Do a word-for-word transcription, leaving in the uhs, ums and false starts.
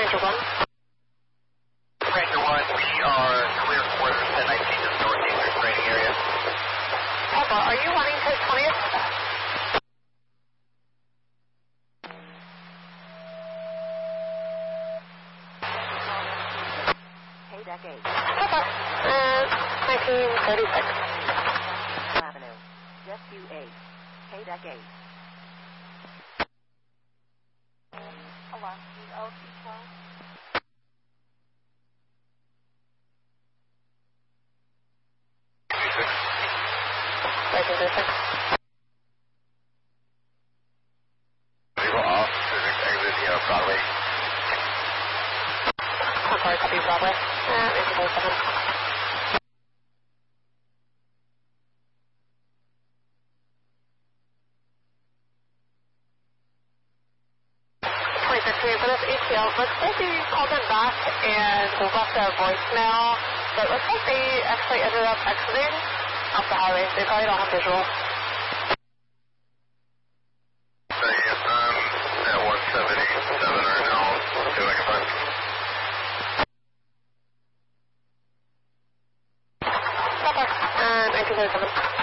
Ranger one. Ranger one, we are clear for ten nineteen to the northeastern training area. Papa, are you wanting to twentieth? Hey, deck eight. Papa, uh, nineteen thirty-six. Avenue. Jet Q eight. Hey, deck eight. Alaska L T twelve. nineteen thirty-six. Zero off, Civic exit, you know, Broadway. I'm sorry, copy Broadway. Uh, nineteen thirty-seven. twenty fifteen, for this A T L, looks like they called them back and left a voicemail, but it looks like they actually ended up exiting off the highway. They probably don't have visual. So yes, I'm at one seventy-seven right now. See what I can find. Papa, uh, nineteen thirty-seven.